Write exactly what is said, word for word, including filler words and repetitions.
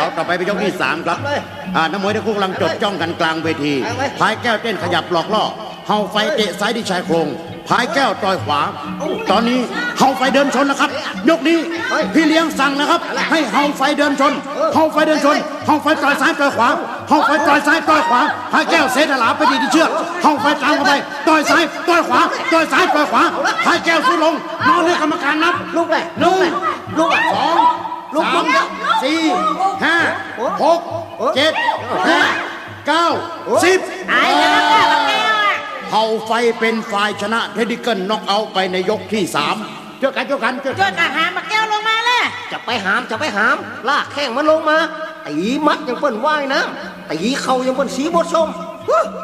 เอาต่อไปไปยกที่สามครับอ่านักมวยทั้งคู่กำลังจดจ้องกันกลางเวทีพายแก้วเต้นขยับหลอกล่อเฮาไฟเตะซ้ายที่ชายโครงพายแก้วต่อยขวาตอนนี้เฮาไฟเดินชนแล้วครับยกนี้พี่เลี้ยงสั่งนะครับให้เฮาไฟเดินชนเฮาไฟเดินชนเฮาไฟต่อยซ้ายต่อยขวาเฮาไฟต่อยซ้ายต่อยขวาพายแก้วเซตหลาไปดีที่เชือกเฮาไฟตามเข้าไปต่อยซ้ายต่อยขวาต่อยซ้ายต่อยขวาพายแก้วสู้ลงนอนให้กรรมการนับลูกเลยหนึ่งลูกสองลูกสามสี่ห้าหกเจ็ดแปดเก้าสิบไอ้เจ้าแก้วแก้วอ่ะเฮาไฟเป็นฝ่ายชนะเทดิเกิลน็อกเอาท์ไปในยกที่สามเจอกันเจอกันเจอช่กัวยนกันหามาแก้วลงมาเลยจะไปหามจะไปหามลากแข้งมันลงมาตีมัดยังเปิ้นว่ายนะตีเข่ายังเปิ้นสีบดชม